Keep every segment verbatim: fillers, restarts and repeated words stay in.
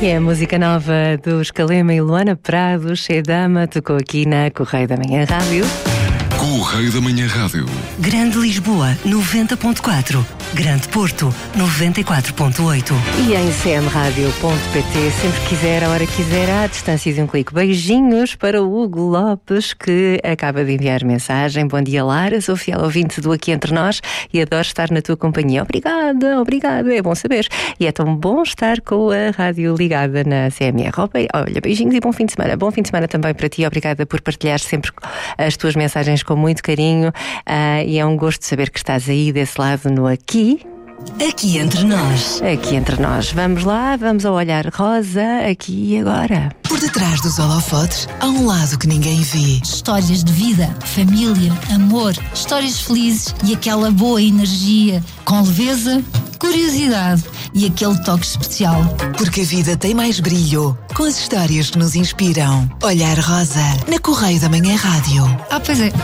E é a música nova dos Calema e Luana Prado, Shedama, tocou aqui na Correio da Manhã Rádio. Correio da Manhã Rádio. Grande Lisboa, noventa ponto quatro. Grande Porto, noventa e quatro ponto oito. E em c m radio ponto p t, sempre que quiser, a hora que quiser, à distância de um clique. Beijinhos para o Hugo Lopes, que acaba de enviar mensagem. Bom dia, Lara, sou fiel ouvinte do Aqui Entre Nós e adoro estar na tua companhia. Obrigada, obrigada, é bom saber. E é tão bom estar com a rádio ligada na C M R. Olha, beijinhos e bom fim de semana. Bom fim de semana também para ti. Obrigada por partilhar sempre as tuas mensagens com muito carinho. Uh, e é um gosto saber que estás aí desse lado no Aqui. Aqui Entre Nós. Aqui Entre Nós. Vamos lá, vamos ao Olhar Rosa, aqui e agora. Por detrás dos holofotes há um lado que ninguém vê. Histórias de vida, família, amor, histórias felizes e aquela boa energia, com leveza, curiosidade e aquele toque especial. Porque a vida tem mais brilho com as histórias que nos inspiram. Olhar Rosa, na Correio da Manhã Rádio. Ah, pois é.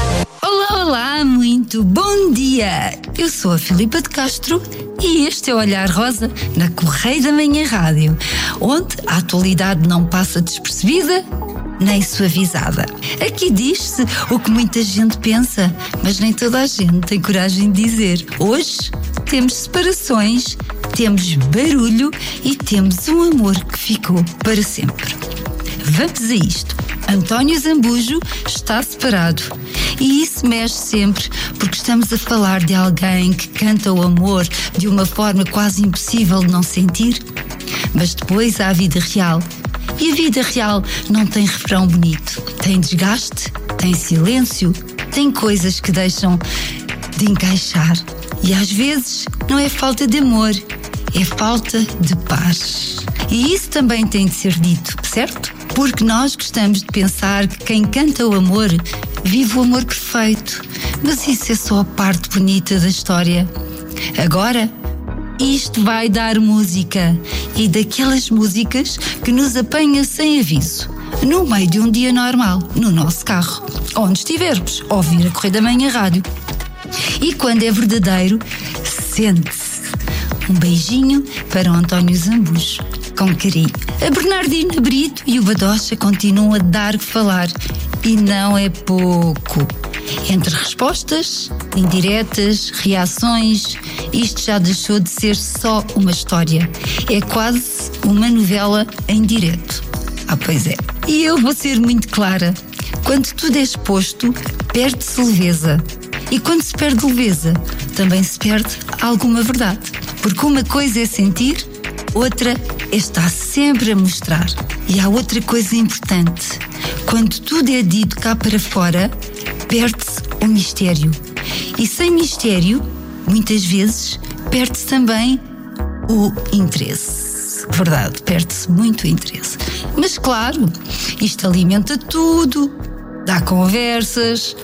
Olá, olá, muito bom dia! Eu sou a Filipa de Castro e este é o Olhar Rosa na Correio da Manhã Rádio, onde a atualidade não passa despercebida nem suavizada. Aqui diz-se o que muita gente pensa, mas nem toda a gente tem coragem de dizer. Hoje temos separações, temos barulho e temos um amor que ficou para sempre. Vamos a isto. António Zambujo está separado. E isso mexe sempre, porque estamos a falar de alguém que canta o amor de uma forma quase impossível de não sentir. Mas depois há a vida real. E a vida real não tem refrão bonito. Tem desgaste, tem silêncio, tem coisas que deixam de encaixar. E às vezes não é falta de amor, é falta de paz. E isso também tem de ser dito, certo? Porque nós gostamos de pensar que quem canta o amor vive o amor perfeito. Mas isso é só a parte bonita da história. Agora, isto vai dar música. E daquelas músicas que nos apanha sem aviso. No meio de um dia normal, no nosso carro. Onde estivermos, ouvir a Correio da Manhã Rádio. E quando é verdadeiro, sente-se. Um beijinho para o António Zambujo. Com carinho. A Bernardina Brito e o Badocha continuam a dar que falar. E não é pouco. Entre respostas, indiretas, reações, isto já deixou de ser só uma história. É quase uma novela em direto. Ah, pois é. E eu vou ser muito clara. Quando tudo é exposto, perde-se leveza. E quando se perde leveza, também se perde alguma verdade. Porque uma coisa é sentir, outra é estar sempre a mostrar. E há outra coisa importante. Quando tudo é dito cá para fora, perde-se o mistério. E sem mistério, muitas vezes, perde-se também o interesse. Verdade, perde-se muito o interesse. Mas claro, isto alimenta tudo. Dá conversas,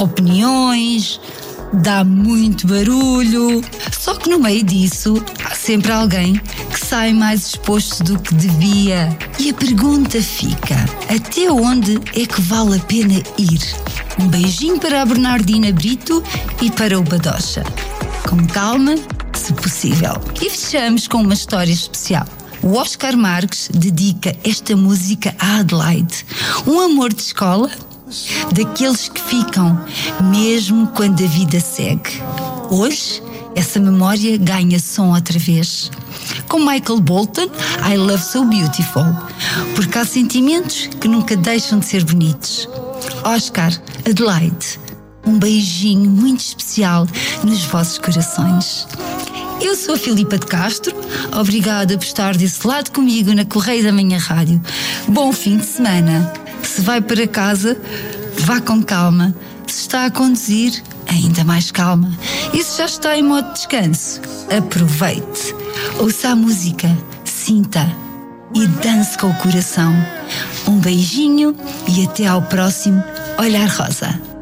opiniões, dá muito barulho. Só que no meio disso há sempre alguém que sai mais exposto do que devia. E a pergunta fica: até onde é que vale a pena ir? Um beijinho para a Bernardina Brito e para o Badocha. Com calma, se possível. E fechamos com uma história especial. O Oscar Marques dedica esta música a Adelaide. Um amor de escola, daqueles que ficam mesmo quando a vida segue. Hoje, essa memória ganha som outra vez. Com Michael Bolton, I Love So Beautiful. Porque há sentimentos que nunca deixam de ser bonitos. Oscar, Adelaide, um beijinho muito especial nos vossos corações. Eu sou a Filipa de Castro, obrigada por estar desse lado comigo na Correio da Manhã Rádio. Bom fim de semana. Se vai para casa, vá com calma. Se está a conduzir, ainda mais calma. E se já está em modo de descanso, aproveite. Ouça a música, sinta e dance com o coração. Um beijinho e até ao próximo Olhar Rosa.